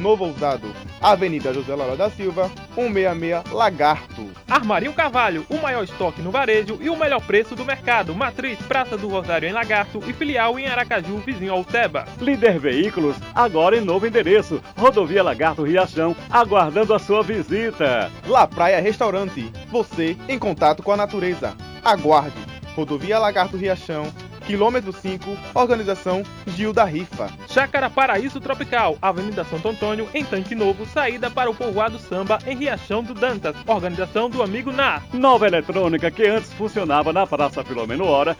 novo ousado. Avenida José Laura da Silva, 166, Lagarto. Armarinho Carvalho, o maior estoque no varejo e o melhor preço do mercado. Matriz Praça do Rosário em Lagarto e filial em Aracaju, vizinho ao Teba. Líder Veículos, agora em novo endereço. Rodovia Lagarto Riachão, aguardando a sua visita. La Praia Restaurante, você em contato com a natureza. Aguarde. Rodovia Lagarto Riachão, quilômetro 5, organização Gil da Rifa. Chácara Paraíso Tropical, Avenida Santo Antônio, em Tanque Novo, saída para o Povoado Samba, em Riachão do Dantas. Organização do amigo Ná. Nova Eletrônica, que antes funcionava na Praça Filomeno Hora,